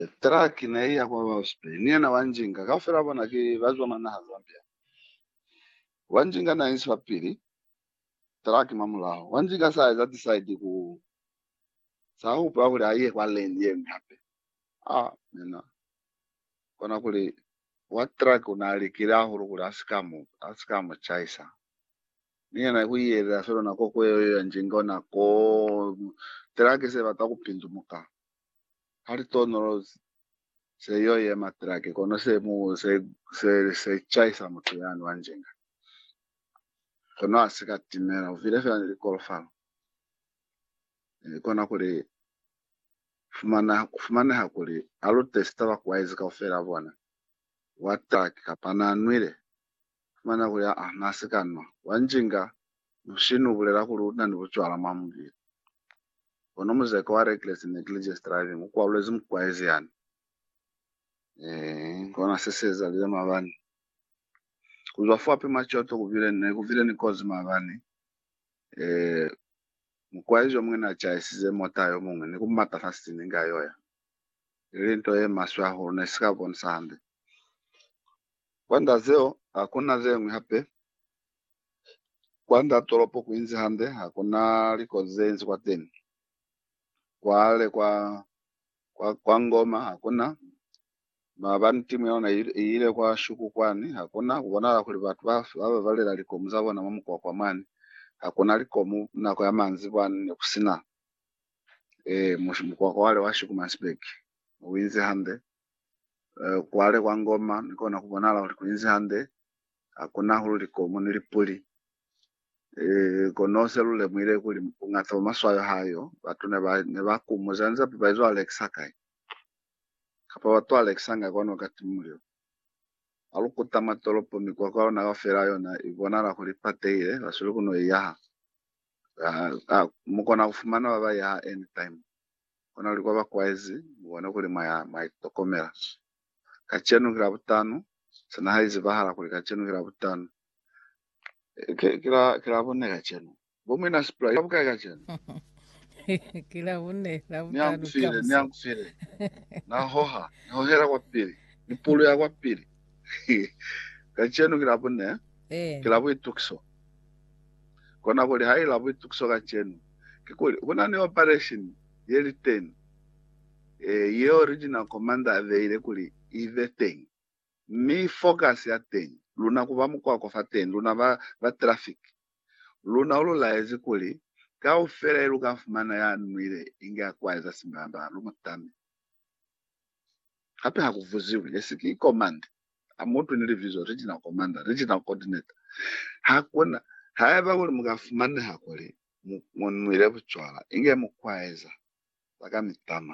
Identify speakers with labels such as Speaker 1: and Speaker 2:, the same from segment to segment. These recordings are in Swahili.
Speaker 1: Traki na iya kwa waspe niye na wanjinga kafera bona ki vazwa mana hazambia wanjinga na insi papiri traki mamulao wanjinga sa za decide ku sa upa kule aye kwa lane ye ngape nena kona kule wa track unalikira huru kule asikamu chaisa niye na kuyera solo na koko yo njinga na ko traki se batakupindumuka hari tono se yo ye matraki kono se chaisa mtu yani wanjinga kono asikatimera vile vile nilikolfano kona kule fumana hakuli alo testa wa kwaizi ka ofera bona watraki kapana nwire fumana kule nasikanwa wanjinga nushinu bulela kulu nani buchwala mamugi kono muzeko wa reckless negligence driving kwa ulezi mkwaizi yani kona seseza lile mabani kuzwafua pe machoto kuvile ni kozi mabani mkwaizi omwe na chaisize mota yo mungwe ni kumata fasini nga yoya ilinto ye maswa ho na sikabon sande kwanda zeo hakuna zeo mhape kwanda tolopo kuinzi hande hakuna liko zenzi kwa teni kwale kwa ngoma hakuna mabani timu yao na ile kwa shuku kwani hakuna kubona kuli watu baba vale liko mzabo na mamu kwa mani hakuna liko mu na kwa manzi bwana kusina kwa wale washuku maspeki uinzi hande kwale kwa ngoma niko na kubona la kuinzi hande hakuna hulu liko mu nilipuli konose lule mwile kuli ngata maswayo hayo watu ne bakumuzanza bibazo Alex Sakai kapa watu Alex Sanga kono kati mulio alukuta matolopo mikwa na gafera yo na ibona la kulipate ile basulu kuno yaha mukona kufumana baba ya anytime kona ulikuwa bakwaizi ubona kuli tokomera kachenu kila butano sana haizi bahala kuli kachenu kila butano kila bone kachenu bomwe na spray kabuka kachenu
Speaker 2: kila bone la
Speaker 1: butano niangufire na hohera kwa pili ni pulu ya kwa pili kachenu kila bone kila buitukso kona kuli hai la buitukso kachenu kikuli kuna ni operation yeli 10 ye original commander aveile kuli everything mi focus ya 10 luna kuva mukwa kwa 10 luna va traffic luna ulula ezi kuli ka ufere luka fumana ya nwile inga kwaiza simbamba lumutami hape hakuvuziwe yesiki command amuntu ni revision regional commander regional coordinator hakuna haeba kuli mukafumana hakuli munwile buchwala inge mukwaiza laka mitama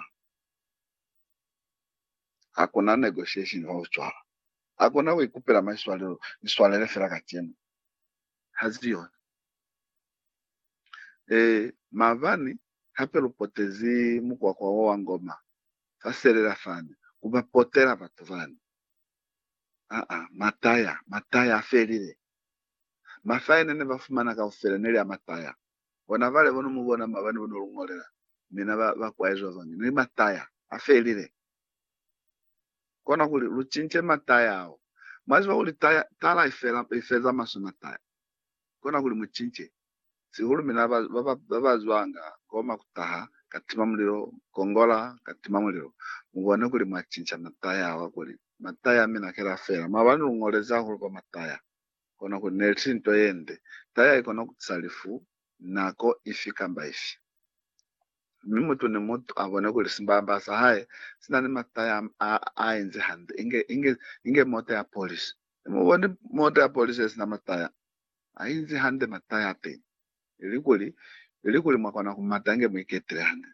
Speaker 1: hakuna negotiation wa buchwala hakuna wikupela miswalele fera katienu haziyo mavani hape lupotezi mukwa kwa wa ngoma faserera fani kubapotera batu vani mataya aferire mafai nene bafumana ka ufere nele ya mataya wana vale bono mubona mavani bono lungolera mina bakwaizo vangi ni mataya aferire kona kuli luchinche mataya ao mazi kuli tala ifeza maso mataya kona kuli muchinche sihulu mina babazwanga koma kutaha katima muliro kongola katima muliro mubone kuli machincha mataya awa kuli mataya mina kera fera mabani lungoleza hulu kwa mataya kona kuli nelsinto yende taya ikona kutsalifu nako ifika mbaifi mimutu ni mutu abone kuli simbamba sahaye sina ni mataya aenze hande inge moto ya polisi mubone moto ya polisi esina mataya ainze hande mataya te ilikuli mwakona kumatange mwiketre hande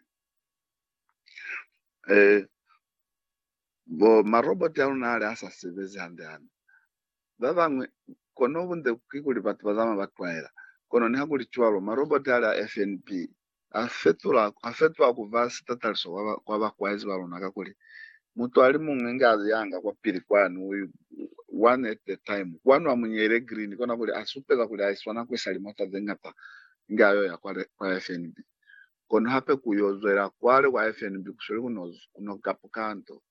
Speaker 1: bo marobot ya unale asa sebezi hande babangwe kono bunde kikuli batu bazama batwaira kono ni hakuli chwalo marobot ya FNP afetwa kuva sitataliso kwa bakwaizi balonaka kuli mutu ali mungengazi yanga kwa pili kwanu one at the time kwanu amunyere green kona kuli asupeza kuli aiswana kwesali mota zengata ngayo ya kwa FNB kono hape kuyozwera kwale kwa FNB kusuri kuno kapu kanto